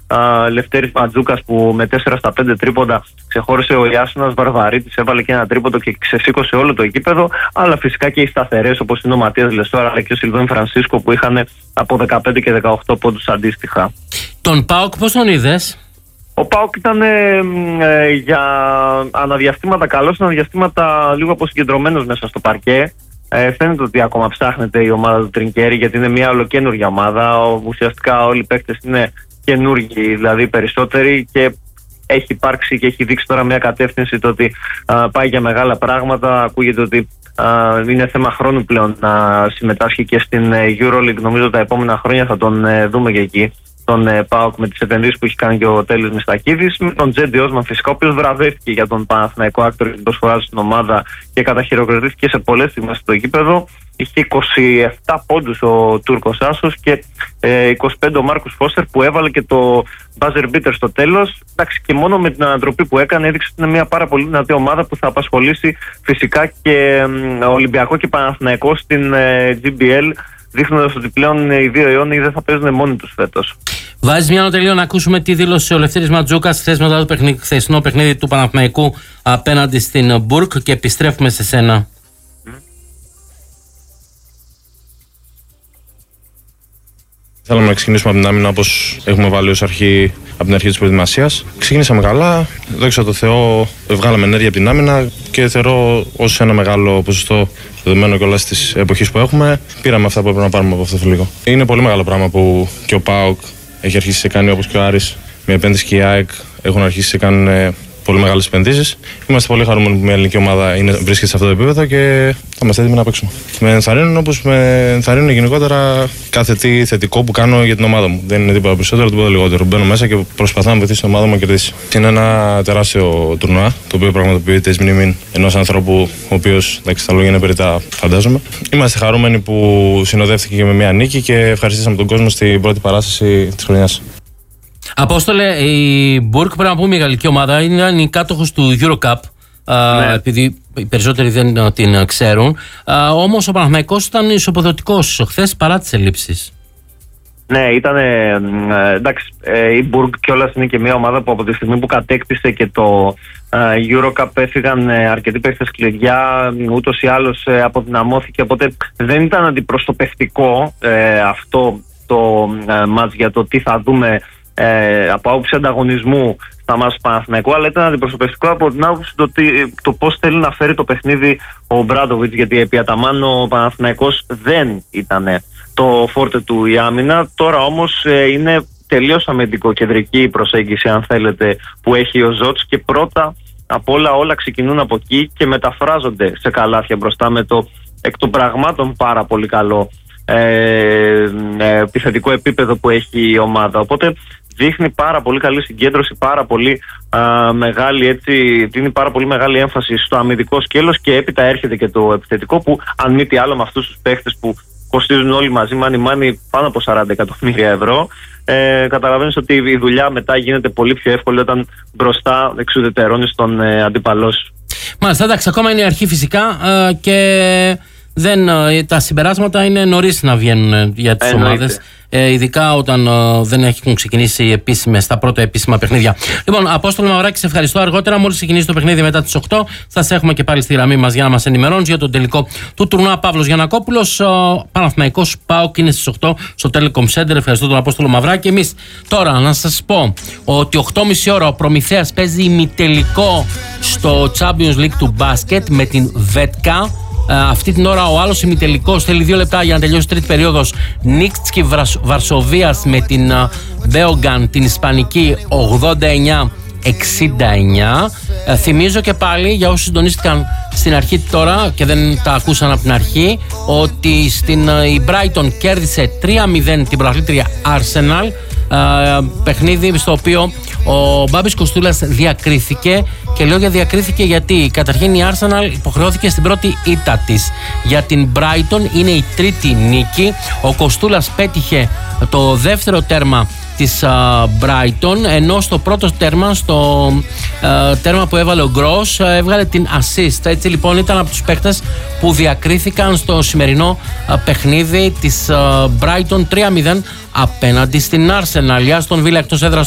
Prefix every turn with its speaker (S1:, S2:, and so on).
S1: Λευτέρης Ματζούκας που με 4-5 τρίποντα ξεχώρισε ο Ιάσονας Βαρβαρίτης, έβαλε και ένα τρίποντο και ξεσήκωσε όλο το γήπεδο. Αλλά φυσικά και οι σταθερές όπως είναι ο Ματίας Λεσόρα αλλά και ο Σιλβέν Φρανσίσκο που είχαν από 15 και 18 πόντους αντίστοιχα.
S2: Τον ΠΑΟΚ πώς τον είδες?
S1: Ο ΠΑΟΚ ήταν για αναδιαστήματα καλός, αναδιαστήματα λίγο αποσυγκεντρωμένος μέσα στο παρκέ. Φαίνεται ότι ακόμα ψάχνεται η ομάδα του Τρινκέρι γιατί είναι μια ολοκένουργια ομάδα. Ουσιαστικά όλοι οι παίκτες είναι καινούργοι, δηλαδή περισσότεροι, και έχει υπάρξει και έχει δείξει τώρα μια κατεύθυνση το ότι πάει για μεγάλα πράγματα. Ακούγεται ότι είναι θέμα χρόνου πλέον να συμμετάσχει και στην EuroLeague. Νομίζω τα επόμενα χρόνια θα τον δούμε και εκεί, τον ΠΑΟΚ, με τις επενδύσεις που έχει κάνει και ο Τέλης Μιστακίδης, με τον Τζέντι Όσμαν φυσικά, ο οποίος βραβεύτηκε για τον Παναθηναϊκό άκτορο και την προσφορά του στην ομάδα και καταχειροκροτήθηκε σε πολλές στιγμές στο γήπεδο. Είχε 27 πόντους ο Τούρκος Άσος και 25 ο Μάρκους Φώστερ που έβαλε και το buzzer beater στο τέλος. Εντάξει, και μόνο με την ανατροπή που έκανε έδειξε ότι είναι μια πάρα πολύ δυνατή ομάδα που θα απασχολήσει φυσικά και Ολυμπιακό και Παναθηναϊκό στην GBL, δείχνοντας ότι πλέον οι δύο Ιόνιοι δεν θα παίζουν μόνοι τους φέτος.
S2: Βάζεις μια νοτελείο να ακούσουμε τι δήλωσε ο Λευτέρης Ματζούκας χθες μετά το χθεσινό παιχνίδι του Παναθηναϊκού απέναντι στην Μπουρκ και επιστρέφουμε σε σένα.
S3: Θέλαμε να ξεκινήσουμε από την άμυνα όπως έχουμε βάλει ως αρχή από την αρχή της προετοιμασίας. Ξεκινήσαμε καλά, δόξα τω Θεώ, βγάλαμε ενέργεια από την άμυνα και θεωρώ ως ένα μεγάλο ποσοστό δεδομένο κιόλας της εποχής που έχουμε. Πήραμε αυτά που έπρεπε να πάρουμε από αυτό το λίγο. Είναι πολύ μεγάλο πράγμα που και ο ΠΑΟΚ έχει αρχίσει να κάνει, όπως και ο Άρης, με επένδυση, και η ΑΕΚ έχουν αρχίσει να κάνουν πολύ μεγάλες επενδύσεις. Είμαστε πολύ χαρούμενοι που μια ελληνική ομάδα βρίσκεται σε αυτό το επίπεδο και θα είμαστε έτοιμοι να παίξουμε. Με ενθαρρύνουν όπως με ενθαρρύνουν γενικότερα κάθε τι θετικό που κάνω για την ομάδα μου. Δεν είναι τίποτα περισσότερο, τίποτα λιγότερο. Μπαίνω μέσα και προσπαθώ να βοηθήσω την ομάδα μου να κερδίσει. Είναι ένα τεράστιο τουρνουά το οποίο πραγματοποιείται εις μνήμη ενός ανθρώπου, ο οποίος, εντάξει, τα λόγια είναι περιττά, φαντάζομαι. Είμαστε χαρούμενοι που συνοδεύτηκε και με μια νίκη και ευχαριστήσαμε τον κόσμο στην πρώτη παράσταση της χρονιάς.
S2: Απόστολε, η Μπουρκ, πρέπει να πούμε, η γαλλική ομάδα, είναι η κάτοχος του EuroCup, ναι. Επειδή οι περισσότεροι δεν την ξέρουν. Όμως ο Παναθηναϊκός ήταν ισοποδοτικός χθες παρά τις ελλείψεις.
S1: Ναι, ήταν. Εντάξει, η Μπουργκ κιόλας είναι και μια ομάδα που από τη στιγμή που κατέκτησε και το EuroCup έφυγαν αρκετοί παίκτες κλειδιά, ούτως ή άλλως αποδυναμώθηκε. Οπότε δεν ήταν αντιπροσωπευτικό αυτό το μάτς για το τι θα δούμε από άποψη ανταγωνισμού στα μάτς του Παναθηναϊκού, αλλά ήταν αντιπροσωπευτικό από την άποψη το πώς θέλει να φέρει το παιχνίδι ο Μπράντοβιτς, γιατί επί αταμάν ο Παναθηναϊκός δεν ήταν το φόρτε του η άμυνα. Τώρα όμως είναι τελείως αμυντικοκεντρική η προσέγγιση, αν θέλετε, που έχει ο Ζότς, και πρώτα απ' όλα ξεκινούν από εκεί και μεταφράζονται σε καλάθια μπροστά με το εκ των πραγμάτων πάρα πολύ καλό επιθετικό επίπεδο που έχει η ομάδα. Οπότε δείχνει πάρα πολύ καλή συγκέντρωση, πάρα πολύ μεγάλη, έτσι, δίνει πάρα πολύ μεγάλη έμφαση στο αμυντικό σκέλος, και έπειτα έρχεται και το επιθετικό που, αν μη τι άλλο, με αυτούς τους παίχτες που κοστίζουν όλοι μαζί μάνι πάνω από 40 εκατομμύρια ευρώ, καταλαβαίνεις ότι η δουλειά μετά γίνεται πολύ πιο εύκολη όταν μπροστά εξουδετερώνεις τον αντίπαλό σου.
S2: Μάλιστα, εντάξει, ακόμα είναι η αρχή φυσικά και τα συμπεράσματα είναι νωρίς να βγαίνουν για τις ομάδες. Ειδικά όταν δεν έχουν ξεκινήσει τα πρώτα επίσημα παιχνίδια. Λοιπόν, Απόστολο Μαυράκη, σε ευχαριστώ. Αργότερα, μόλις ξεκινήσει το παιχνίδι μετά τις 8, θα σε έχουμε και πάλι στη γραμμή μας για να μας ενημερώνεις για τον τελικό του τουρνουά. Παύλος Γιαννακόπουλος, Παναθηναϊκός ΠΑΟΚ είναι στις 8 στο Telecom Center. Ευχαριστώ τον Απόστολο Μαυράκη. Εμείς τώρα να σας πω ότι 8.30 ώρα ο Προμηθέας παίζει ημιτελικό στο Champions League του μπάσκετ με την Βέτκα. Αυτή την ώρα ο άλλος ημιτελικός θέλει 2 λεπτά για να τελειώσει η τρίτη περίοδος. Νίκτσκι Βαρσοβίας με την Μπέογκαν, την Ισπανική, 89-69. Θυμίζω και πάλι για όσους συντονίστηκαν στην αρχή τώρα και δεν τα ακούσαν από την αρχή, ότι η Brighton κέρδισε 3-0 την πρωταθλήτρια Arsenal, παιχνίδι στο οποίο ο Μπάμπης Κοστούλας διακρίθηκε. Και λέω για διακρίθηκε γιατί καταρχήν η Arsenal υποχρεώθηκε στην πρώτη ήττα της. Για την Brighton είναι η τρίτη νίκη. Ο Κοστούλας πέτυχε το δεύτερο τέρμα της Brighton, ενώ στο πρώτο τέρμα, στο τέρμα που έβαλε ο Gross, έβγαλε την assist. Έτσι λοιπόν ήταν από τους παίκτες που διακρίθηκαν στο σημερινό παιχνίδι της Brighton 3-0 απέναντι στην Arsenal. Η Aston Villa εκτός έδρας